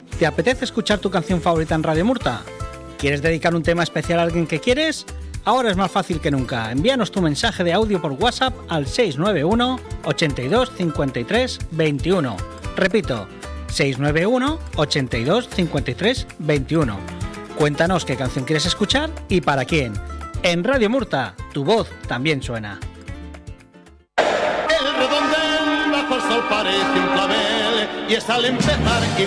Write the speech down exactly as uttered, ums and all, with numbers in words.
¿Te apetece escuchar tu canción favorita en Radio Murta? ¿Quieres dedicar un tema especial a alguien que quieres? Ahora es más fácil que nunca. Envíanos tu mensaje de audio por WhatsApp al seis nueve uno, ochenta y dos, cincuenta y tres, veintiuno. Repito, seis nueve uno, ochenta y dos, cincuenta y tres, veintiuno. Cuéntanos qué canción quieres escuchar y para quién. En Radio Murta, tu voz también suena. El redondel bajo el sol parece un clavel y es al empezar